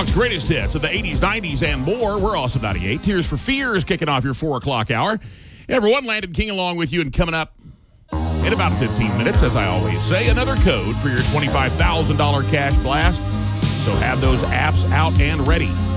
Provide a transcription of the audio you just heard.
Talk's greatest hits of the 80s, 90s, and more. We're Awesome 98. Tears for Fears kicking off your 4 o'clock hour. Everyone, Landon King along with you, and coming up in about 15 minutes, as I always say, another code for your $25,000 cash blast. So have those apps out and ready.